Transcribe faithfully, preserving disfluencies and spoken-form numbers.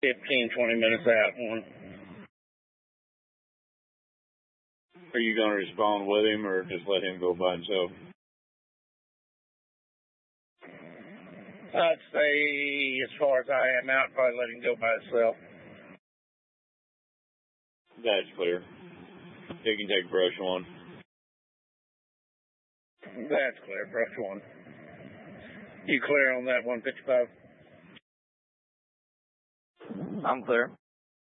fifteen, twenty minutes out. One. Are you going to respond with him or just let him go by himself? I'd say, as far as I am out, probably let him go by himself. That's clear. He can take brush one. That's clear, brush one. You clear on that one fifty-five? I'm clear.